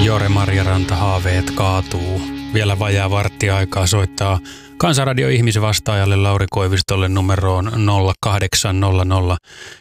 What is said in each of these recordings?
Jore Marjaranta, haaveet kaatuu. Vielä vajaa varttiaikaa soittaa Kansanradio ihmisvastaajalle Lauri Koivistolle numeroon 0800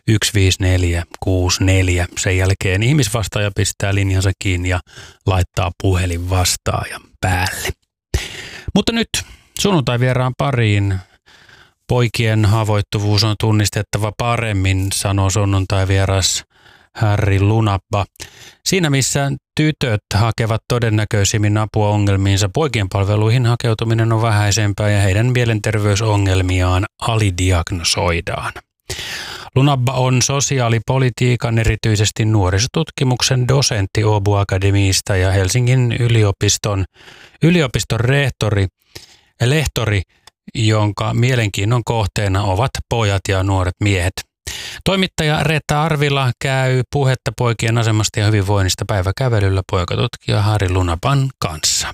15464. Sen jälkeen ihmisvastaaja pistää linjansa kiinni ja laittaa puhelinvastaajan päälle. Mutta nyt sunnuntai-vieraan pariin. Poikien haavoittuvuus on tunnistettava paremmin, sanoo sunnuntai-vieras Harry Lunappa. Siinä missä tytöt hakevat todennäköisimmin apua ongelmiinsa, poikien palveluihin hakeutuminen on vähäisempää ja heidän mielenterveysongelmiaan alidiagnosoidaan. Lunappa on sosiaalipolitiikan, erityisesti nuorisotutkimuksen dosentti Åbo Akademiista ja Helsingin yliopiston lehtori, jonka mielenkiinnon kohteena ovat pojat ja nuoret miehet. Toimittaja Reetta Arvila käy puhetta poikien asemasta ja hyvinvoinnista päiväkävelyllä poikatutkija Harry Lunapan kanssa.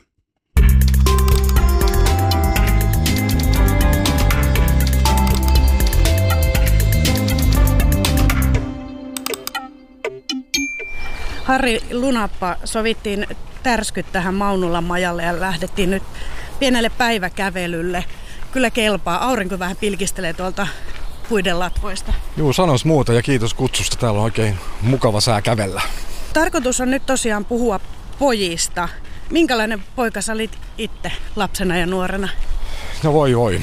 Harry Lunappa, sovittiin tärskyt tähän Maunulan majalle ja lähdettiin nyt pienelle päiväkävelylle. Kyllä kelpaa. Aurinko vähän pilkistelee tuolta puiden latvoista. Juu, sanois muuta ja kiitos kutsusta. Täällä on oikein mukava sää kävellä. Tarkoitus on nyt tosiaan puhua pojista. Minkälainen poika sä olit itse lapsena ja nuorena? No voi.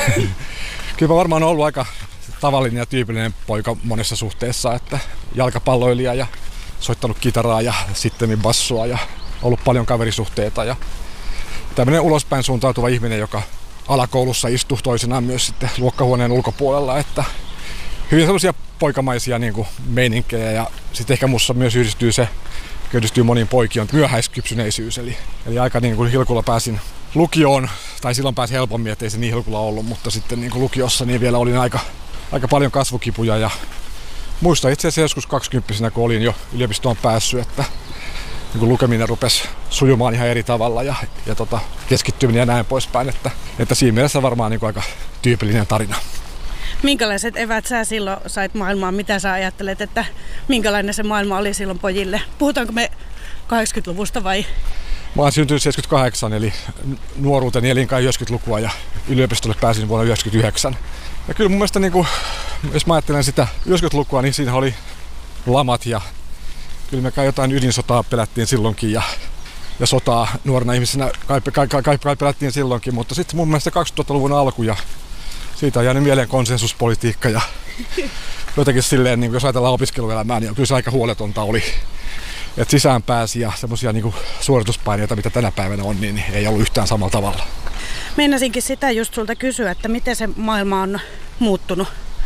Kyllä varmaan on ollut aika tavallinen ja tyypillinen poika monessa suhteessa, että jalkapalloilija ja soittanut kitaraa ja sitten bassua ja ollut paljon kaverisuhteita ja tämmöinen ulospäin suuntautuva ihminen, joka alakoulussa istui toisenaan myös sitten luokkahuoneen ulkopuolella, että hyvin sellaisia poikamaisia niin kuin meininkejä ja sitten ehkä musta myös yhdistyy moniin poikiin myöhäiskypsyneisyys, eli aika niin kuin hilkulla pääsin lukioon, tai silloin pääsi helpommin, ettei se niin hilkulla ollut, mutta sitten niin kuin lukiossa niin vielä olin aika paljon kasvukipuja ja muistan itse asiassa joskus 20-vuotiaana, kun olin jo yliopistoon päässyt, että niin kuin lukeminen rupesi sujumaan ihan eri tavalla ja keskittyminen ja näin poispäin, että siinä mielessä varmaan niin kuin aika tyypillinen tarina. Minkälaiset evät sä silloin sait maailmaan? Mitä sä ajattelet, että minkälainen se maailma oli silloin pojille? Puhutaanko me 80-luvusta vai? Mä oon syntynyt 78, eli nuoruuteni elin kai 90-lukua ja yliopistolle pääsin vuonna 1999. Ja kyllä mun mielestä, niin kuin, jos mä ajattelen sitä 90-lukua, niin siinä oli lamat ja kyllä me kai jotain ydinsotaa pelättiin silloinkin ja sotaa nuorena ihmisenä kai pelättiin silloinkin, mutta sitten mun mielestä 2000-luvun alku ja siitä on jäänyt mieleen konsensuspolitiikka ja jotenkin silleen, niin jos ajatellaan opiskeluelämää, niin kyllä se aika huoletonta oli. Että sisään pääsi ja semmoisia niin suorituspaineita, mitä tänä päivänä on, niin ei ollut yhtään samalla tavalla. Meinasinkin sitä just sulta kysyä, että miten se maailma on muuttunut?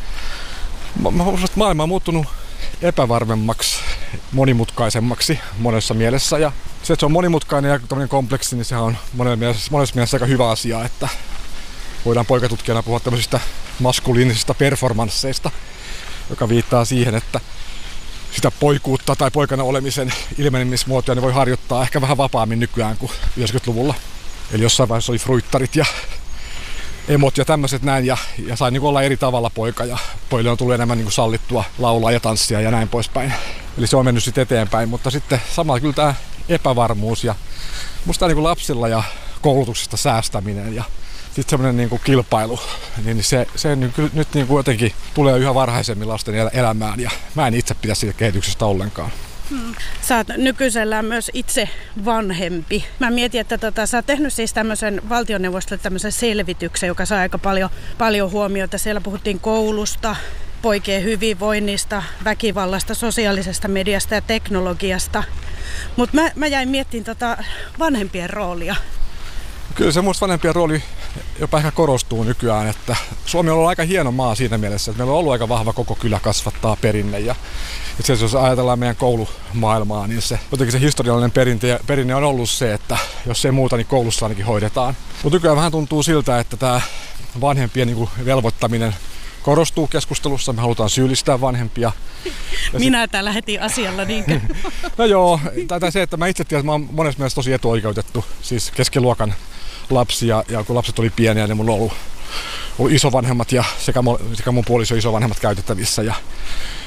Maailma on muuttunut epävarmemmaksi, monimutkaisemmaksi monessa mielessä. Ja se, että se on monimutkainen ja tämmöinen kompleksi, niin sehän on monessa mielessä aika hyvä asia, että voidaan poikatutkijana puhua tämmöisistä maskuliinisista performansseista, joka viittaa siihen, että sitä poikuutta tai poikana olemisen ilmenemismuotoja niin voi harjoittaa ehkä vähän vapaammin nykyään kuin 90-luvulla. Eli jossain vaiheessa oli fruittarit ja emot ja tämmöiset näin ja sai niin olla eri tavalla poika ja pojille on tullut enemmän niin sallittua laulaa ja tanssia ja näin poispäin. Eli se on mennyt sitten eteenpäin, mutta sitten samalla kyllä tämä epävarmuus ja musta niin lapsilla ja koulutuksesta säästäminen ja sitten semmoinen niin kilpailu, niin se nyt niin jotenkin tulee yhä varhaisemmin lasten elämään ja mä en itse pidä siitä kehityksestä ollenkaan. Sä oot nykyisellään myös itse vanhempi. Mä mietin, että sä oot tehnyt siis tämmöisen valtioneuvostolle tämmöisen selvityksen, joka saa aika paljon huomiota. Siellä puhuttiin koulusta, poikien hyvinvoinnista, väkivallasta, sosiaalisesta mediasta ja teknologiasta. Mutta mä jäin miettimään vanhempien roolia. Kyllä se musta vanhempien rooli jopa ehkä korostuu nykyään, että Suomi on ollut aika hieno maa siinä mielessä, että meillä on ollut aika vahva koko kylä kasvattaa perinne ja itse asiassa jos ajatellaan meidän koulumaailmaa, niin jotenkin se historiallinen perinne on ollut se, että jos ei muuta, niin koulussa ainakin hoidetaan. Mutta nykyään vähän tuntuu siltä, että tämä vanhempien niin kuin velvoittaminen korostuu keskustelussa, me halutaan syyllistää vanhempia. Minä täällä heti asialla, niinkö? No joo, tai se, että mä itse tiedän, että mä oon monessa mielessä tosi etuoikeutettu, siis keskiluokan lapsi ja kun lapset oli pieniä, niin mulla on ollut isovanhemmat ja sekä mun puoliso isovanhemmat käytettävissä. Ja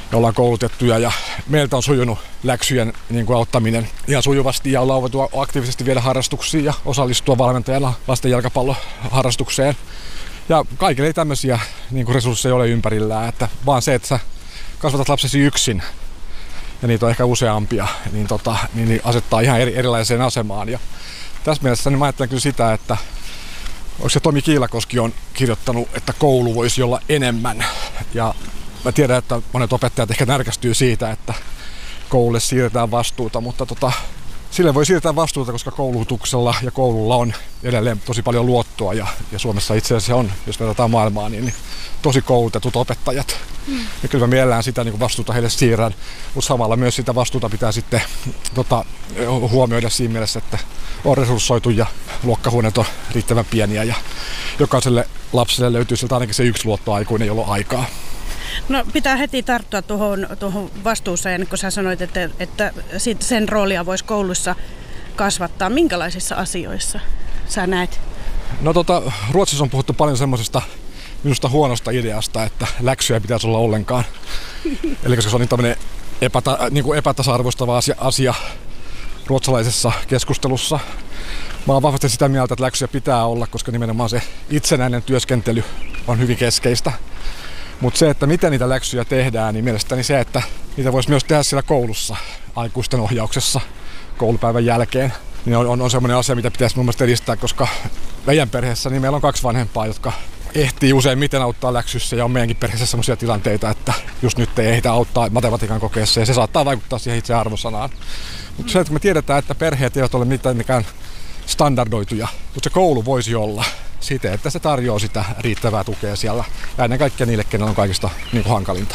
ja ollaan koulutettuja ja meiltä on sujunut läksyjen niin kuin auttaminen ihan sujuvasti ja ollaan voitu aktiivisesti viedä harrastuksiin ja osallistua valmentajana lasten jalkapalloharrastukseen. Ja kaikille ei tämmöisiä niin kuin resursseja ole ympärillään, että vaan se, että sä kasvatat lapsesi yksin ja niitä on ehkä useampia, niin asettaa ihan erilaiseen asemaan. Ja tässä mielessä niin mä ajattelen kyllä sitä, että onko se Tomi Kiilakoski on kirjoittanut, että koulu voisi olla enemmän. Ja mä tiedän, että monet opettajat ehkä närkästyy siitä, että koululle siirretään vastuuta, mutta sille voi siirtää vastuuta, koska koulutuksella ja koululla on edelleen tosi paljon luottoa ja Suomessa itse asiassa on, jos verrataan maailmaa, niin tosi koulutetut opettajat. Ja kyllä mä mielellään sitä niin vastuuta heille siirrän, mutta samalla myös sitä vastuuta pitää sitten huomioida siinä mielessä, että on resurssoitu ja luokkahuoneet on riittävän pieniä ja jokaiselle lapselle löytyy sieltä ainakin se yksi luottoaikuinen, jolla on aikaa. No pitää heti tarttua tuohon vastuuseen, kun sä sanoit, että sen roolia voisi koulussa kasvattaa. Minkälaisissa asioissa sä näet? No Ruotsissa on puhuttu paljon semmoisesta minusta huonosta ideasta, että läksyjä ei pitäisi olla ollenkaan. Eli koska se on niin tämmöinen epätasa-arvoistava asia ruotsalaisessa keskustelussa. Mä oon vahvasti sitä mieltä, että läksyjä pitää olla, koska nimenomaan se itsenäinen työskentely on hyvin keskeistä. Mutta se, että miten niitä läksyjä tehdään, niin mielestäni se, että niitä voisi myös tehdä siellä koulussa, aikuisten ohjauksessa, koulupäivän jälkeen, niin on semmoinen asia, mitä pitäisi mun mielestä edistää, koska meidän perheessä niin meillä on 2 vanhempaa, jotka ehtii useimmiten auttaa läksyssä ja on meidänkin perheessä semmoisia tilanteita, että just nyt ei ehditä auttaa matematiikan kokeessa ja se saattaa vaikuttaa siihen itse arvosanaan. Mutta se, että me tiedetään, että perheet eivät ole mitenkään standardoituja, mutta se koulu voisi olla siten, että se tarjoaa sitä riittävää tukea siellä ja ennen kaikkea niille, kenellä on kaikista niin kuin hankalinta.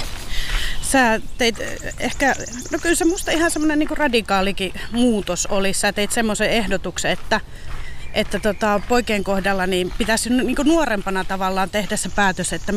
Sä teit ehkä, no kyllä se musta ihan semmoinen niin kuin radikaalikin muutos oli. Sä teit semmoisen ehdotuksen, että poikien kohdalla niin pitäisi niin kuin nuorempana tavallaan tehdä se päätös, että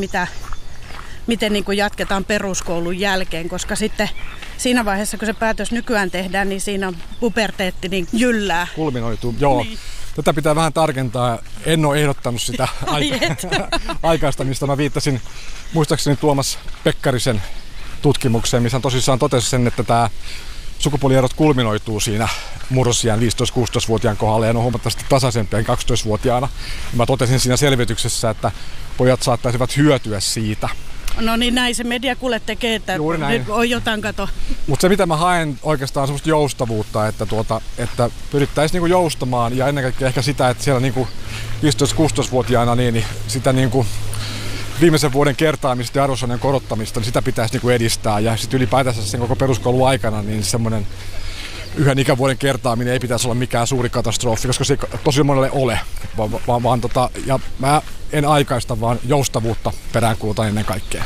miten niin kuin jatketaan peruskoulun jälkeen, koska sitten siinä vaiheessa, kun se päätös nykyään tehdään, niin siinä on puberteetti niin jyllää. Kulminoituu, joo. Niin. Tätä pitää vähän tarkentaa. En ole ehdottanut sitä aikaistamista. Mä viittasin muistaakseni Tuomas Pekkarisen tutkimukseen, missä tosissaan totesi sen, että tämä sukupuolierot kulminoituu siinä murrosiän 15-16-vuotiaan kohdalla ja ne on huomattavasti tasaisempia 12-vuotiaana. Mä totesin siinä selvityksessä, että pojat saattaisivat hyötyä siitä. No niin, näin se media kuule tekee, että on jotain kato. Mutta se mitä mä haen oikeastaan on semmoista joustavuutta, että pyrittäisiin niinku joustamaan ja ennen kaikkea ehkä sitä, että siellä niinku 15-16-vuotiaana niin sitä niinku viimeisen vuoden kertaamista ja arvosanien korottamista, niin sitä pitäisi niinku edistää ja sitten ylipäätänsä sen koko peruskoulun aikana niin semmoinen yhden ikävuoden kertaaminen ei pitäisi olla mikään suuri katastrofi, koska se ei tosi monelle ole, ja mä en aikaista, vaan joustavuutta peräänkuulutan ennen kaikkea.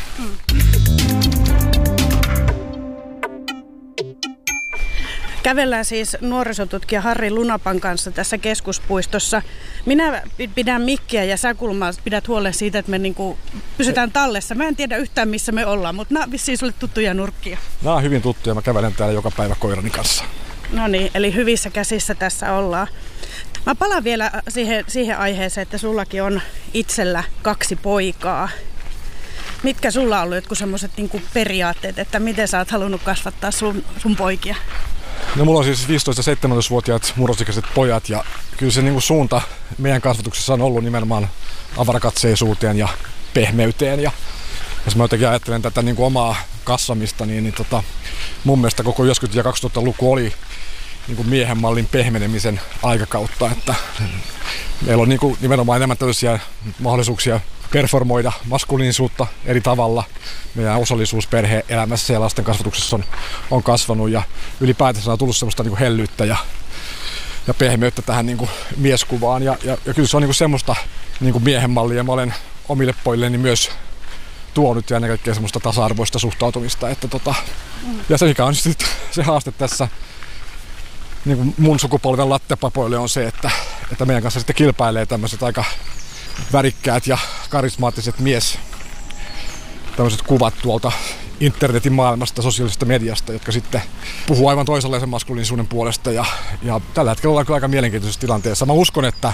Kävellään siis nuorisotutkija Harri Lunapan kanssa tässä keskuspuistossa. Minä pidän mikkiä ja sä Kulma pidät huolen siitä, että me niinku pysytään tallessa. Mä en tiedä yhtään missä me ollaan, mutta nämä on vissiin sulle tuttuja nurkkia. Nämä on hyvin tuttuja, mä kävelen täällä joka päivä koirani kanssa. No niin, eli hyvissä käsissä tässä ollaan. Mä palaan vielä siihen aiheeseen, että sullakin on itsellä 2 poikaa. Mitkä sulla on ollut jotkut semmoiset niinku periaatteet, että miten sä oot halunnut kasvattaa sun poikia? No mulla on siis 15-17-vuotiaat murrosikäiset pojat ja kyllä se niinku suunta meidän kasvatuksessa on ollut nimenomaan avarakatseisuuteen ja pehmeyteen. Ja jos mä jotenkin ajattelen tätä niinku omaa kasvamista, niin mun mielestä koko 90- ja 2000-luku oli niinku miehen mallin pehmenemisen aikakautta, että meillä on niinku nimenomaan enemmän tällaisia mahdollisuuksia performoida maskuliinisuutta eri tavalla. Meidän osallisuus perhe-elämässä ja lasten kasvatuksessa on kasvanut ja ylipäätänsä on tullut semmoista niinku hellyyttä ja pehmeyttä tähän niinku mieskuvaan. Ja kyllä se on niinku semmoista niinku miehen mallia. Mä olen omille pojilleni myös tuonut ja ennen kaikkea semmoista tasa-arvoista suhtautumista. Että ja se mikä on sitten se haaste tässä niin mun sukupolven lattepapoille on se, että meidän kanssa sitten kilpailee tämmöiset aika värikkäät ja karismaattiset tämmöiset kuvat tuolta internetin maailmasta, sosiaalisesta mediasta, jotka sitten puhuu aivan toisenlaisen maskuliinisuuden puolesta ja tällä hetkellä ollaan kyllä aika mielenkiintoisessa tilanteessa. Mä uskon, että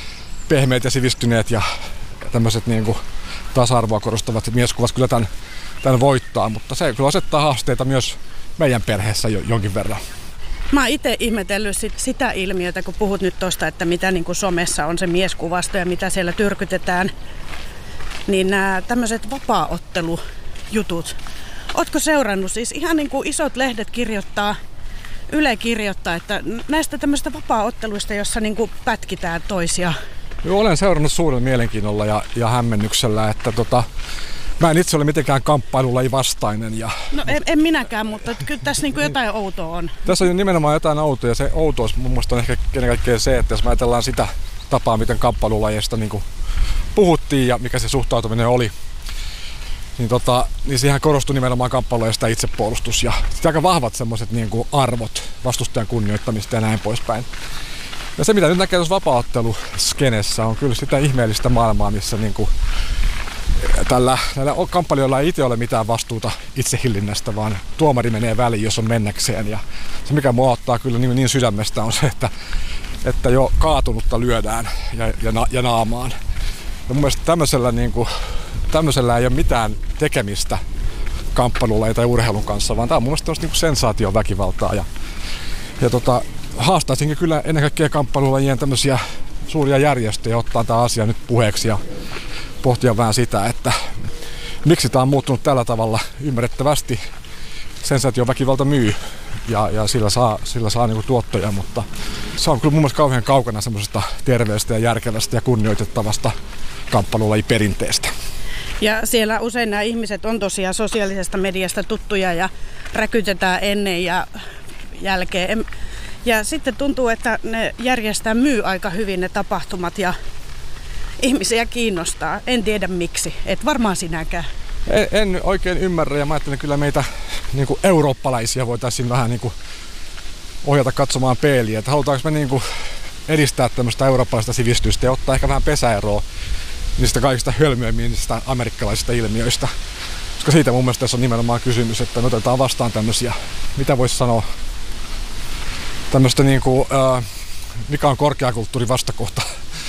pehmeät ja sivistyneet ja tämmöiset niin kuin tasa-arvoa korostavat mieskuvat kyllä tämän tämän voittaa, mutta se kyllä asettaa haasteita myös meidän perheessä jonkin verran. Mä oon itse ihmetellyt sitä ilmiötä, kun puhut nyt tuosta, että mitä niin kuin somessa on se mieskuvasto ja mitä siellä tyrkytetään, niin nämä tämmöiset vapaaottelujutut. Ootko seurannut? Siis ihan niin kuin isot lehdet kirjoittaa, Yle kirjoittaa, että näistä tämmöistä vapaaotteluista, jossa niin kuin pätkitään toisia. Joo, olen seurannut suurella mielenkiinnolla ja hämmennyksellä, että mä en itse ole mitenkään kamppailulajin vastainen. No en minäkään, mutta kyllä tässä niin kuin jotain outoa on. Tässä on nimenomaan jotain outoa ja se outous mun mielestä on ehkä ennen kaikkea se, että jos me ajatellaan sitä tapaa, miten kamppailulajista niin kuin puhuttiin ja mikä se suhtautuminen oli, niin siihen korostui nimenomaan kamppailulajista itsepuolustus ja aika vahvat semmoiset niin kuin arvot, vastustajan kunnioittamista ja näin poispäin. Ja se mitä nyt näkee tuossa vapaaotteluskenessä on kyllä sitä ihmeellistä maailmaa, missä niin kuin näillä kamppailijoilla ei itse ole mitään vastuuta itsehillinnästä, vaan tuomari menee väliin, jos on mennäkseen. Ja se mikä mua ottaa kyllä niin sydämestä on se, että jo kaatunutta lyödään ja naamaan. Ja mun mielestä tämmöisellä ei ole mitään tekemistä kamppailulla tai urheilun kanssa, vaan tämä on mun mielestä niin sensaation väkivaltaa. Ja haastaisinkin kyllä ennen kaikkea kamppailulajien tämmöisiä suuria järjestöjä ottaa tämä asia nyt puheeksi ja pohtia vähän sitä, että miksi tämä on muuttunut tällä tavalla. Ymmärrettävästi sensaation väkivalta myy ja sillä saa niinku tuottoja, mutta se on kyllä mun mielestä kauhean kaukana semmoisesta terveestä ja järkevästä ja kunnioitettavasta kamppailulajiperinteestä. Ja siellä usein nämä ihmiset on tosiaan sosiaalisesta mediasta tuttuja ja räkytetään ennen ja jälkeen. Ja sitten tuntuu, että ne myy aika hyvin ne tapahtumat ja ihmisiä kiinnostaa. En tiedä miksi. Et varmaan sinäkään. En oikein ymmärrä ja mä ajattelen kyllä meitä niin kuin eurooppalaisia voitaisiin vähän niin kuin ohjata katsomaan peiliä. Että halutaanko me niin kuin edistää tämmöistä eurooppalaista sivistystä ja ottaa ehkä vähän pesäeroa niistä kaikista hölmöimmistä amerikkalaisista ilmiöistä. Koska siitä mun mielestä tässä on nimenomaan kysymys, että me otetaan vastaan tämmöisiä, mitä voisi sanoa, tämmöistä niin kuin, mikä on korkeakulttuurin vastakohta.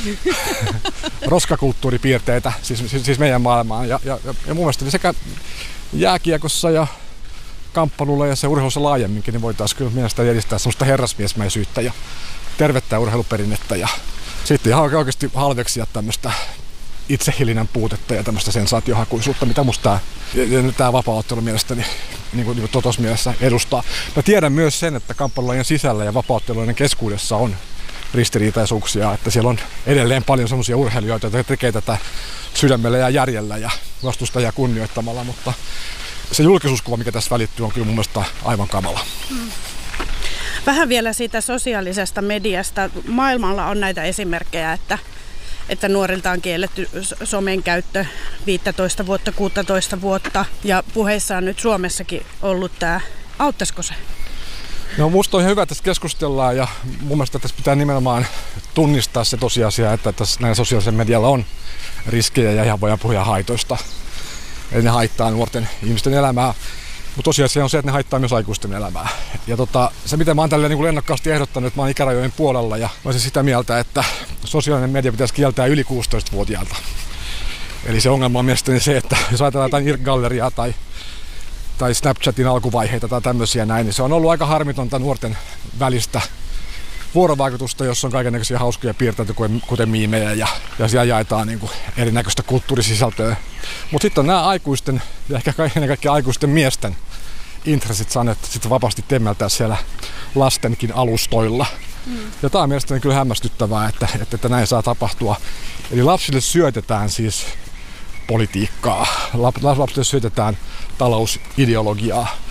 Roskakulttuuripiirteitä siis meidän maailmaan. Ja mun mielestä sekä jääkiekossa ja kamppailulla ja se urheilussa laajemminkin niin voitaisiin kyllä mielestäni edistää semmoista herrasmiesmäisyyttä ja tervettä urheiluperinnettä ja sitten ihan oikeasti halveksia tämmöistä itsehillinen puutetta ja tämmöistä sensaatiohakuisuutta, mitä musta tämä vapaaottelu mielestäni niin totos mielessä edustaa. Mä tiedän myös sen, että kamppailulajien sisällä ja vapaaottelujen keskuudessa on ristiriitaisuuksia, että siellä on edelleen paljon semmoisia urheilijoita, jotka tekee tätä sydämellä ja järjellä ja vastustajia kunnioittamalla, mutta se julkisuuskuva, mikä tässä välittyy, on kyllä mun mielestä aivan kamala. Vähän vielä siitä sosiaalisesta mediasta. Maailmalla on näitä esimerkkejä, että nuorilta on kielletty somen käyttö 15 vuotta, 16 vuotta ja puheissa on nyt Suomessakin ollut tämä. Auttaisiko se? No musta on ihan hyvä, että tässä keskustellaan ja mun mielestä tässä pitää nimenomaan tunnistaa se tosiasia, että tässä näillä sosiaalisella medialla on riskejä ja ihan voidaan puhua haitoista. Eli ne haittaa nuorten ihmisten elämää, mutta tosiasia on se, että ne haittaa myös aikuisten elämää. Ja se mitä mä oon tälleen niin lennokkaasti ehdottanut, että mä oon ikärajojen puolella ja mä olisin sitä mieltä, että sosiaalinen media pitäisi kieltää yli 16-vuotiaalta. Eli se ongelma on mielestäni se, että jos ajatellaan jotain IRC-galleriaa tai Snapchatin alkuvaiheita tai tämmöisiä näin, niin se on ollut aika harmitonta nuorten välistä vuorovaikutusta, jossa on kaikennäköisiä hauskoja piirteitä, kuten miimejä ja siellä jaetaan niin kuin erinäköistä kulttuurisisältöä. Mutta sitten on nämä aikuisten ja ehkä ennen kaikkea aikuisten miesten intressit saaneet sitten vapaasti temmeltää siellä lastenkin alustoilla. Ja tämä on mielestäni kyllä hämmästyttävää, että näin saa tapahtua. Eli lapsille syötetään siis politiikkaa, lapsille syötetään talousideologiaa.